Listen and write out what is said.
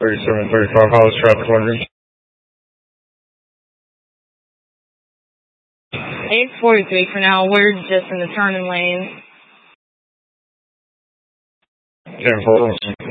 3735, how's traffic wondering? 843 for now. We're just in the turning lane. 10-4.